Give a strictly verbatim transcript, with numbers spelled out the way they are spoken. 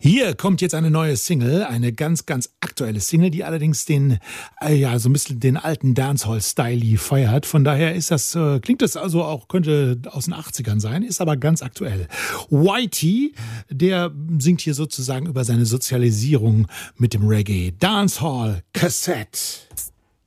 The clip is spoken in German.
Hier kommt jetzt eine neue Single, eine ganz, ganz aktuelle Single, die allerdings den, äh, ja, so ein bisschen den alten Dancehall-Style feiert. Von daher ist das, äh, klingt das also auch, könnte aus den achtzigern sein, ist aber ganz aktuell. Whitey, der singt hier sozusagen über seine Sozialisierung mit dem Reggae. Dancehall Cassette.